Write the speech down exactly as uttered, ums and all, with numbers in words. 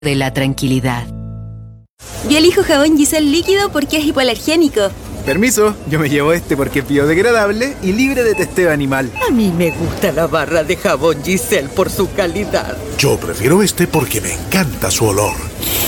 de la tranquilidad. Yo elijo jabón Giselle líquido porque es hipoalergénico. Permiso, yo me llevo este porque es biodegradable y libre de testeo animal. A mí me gusta la barra de jabón Giselle por su calidad. Yo prefiero este porque me encanta su olor.